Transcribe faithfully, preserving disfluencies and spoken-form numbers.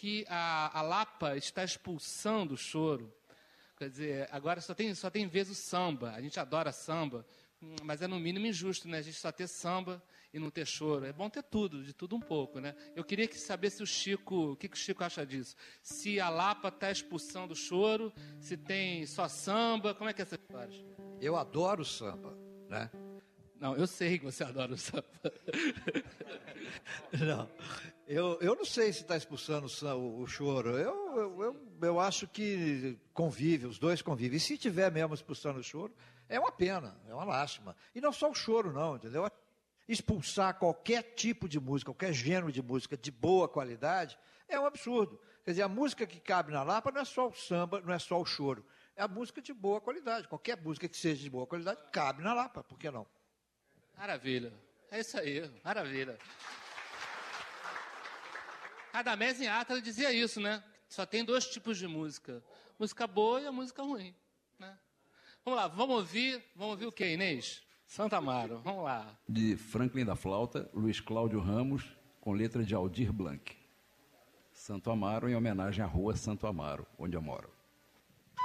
que a, a Lapa está expulsando o choro. Quer dizer, agora só tem, só tem vez o samba. A gente adora samba, mas é no mínimo injusto, né? A gente só ter samba e não ter choro. É bom ter tudo, de tudo um pouco, né? Eu queria que saber se o Chico, o que, que o Chico acha disso? Se a Lapa está expulsando o choro, se tem só samba, como é que é essa história? Eu adoro samba, né? Não, eu sei que você adora o samba. Não, eu, eu não sei se está expulsando o, o choro. Eu, eu, eu, eu acho que convive, os dois convivem. E se tiver mesmo expulsando o choro, é uma pena, é uma lástima. E não só o choro, não, entendeu? Expulsar qualquer tipo de música, qualquer gênero de música de boa qualidade, é um absurdo. Quer dizer, a música que cabe na Lapa não é só o samba, não é só o choro. É a música de boa qualidade. Qualquer música que seja de boa qualidade, cabe na Lapa, por que não? Maravilha. É isso aí, maravilha. Radamés em Átila dizia isso, né? Só tem dois tipos de música. Música boa e a música ruim, né? Vamos lá, vamos ouvir, vamos ouvir o quê, Inês? Santa Amaro, vamos lá. De Franklin da Flauta, Luiz Cláudio Ramos, com letra de Aldir Blanc. Santo Amaro, em homenagem à rua Santo Amaro, onde eu moro.